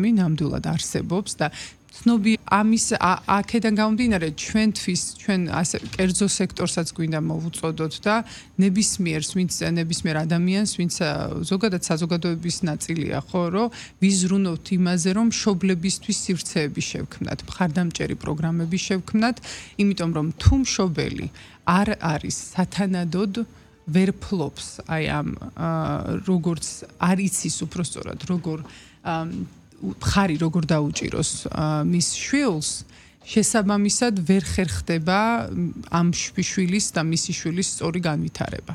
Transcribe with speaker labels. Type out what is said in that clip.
Speaker 1: პროგრამი ნამდვილად არსებობს და ცნობი ამის აქედან გამომდინარე ჩვენ ასე კერძო სექტორსაც გვინდა მოვუწოდოთ და ნებისმიერ ადამიანს ვინც ზოგადად საზოგადოების ნაწილია ხო რომ ვიზრუნოთ იმაზე რომ მშობლებისთვის სივრცეები შევქმნათ მხარდამჭერი პროგრამები შევქმნათ იმიტომ რომ თუ მშობელი არ არის სათანადოდ ვერ ფლობს აი ამ როგორც არ იცის უпростоრად როგორ ხარი როგორ დაუჭიროს მის შვილს შესაბამისად ვერ ხერხდება ამ შვილის და მისი შვილის სწორი განვითარება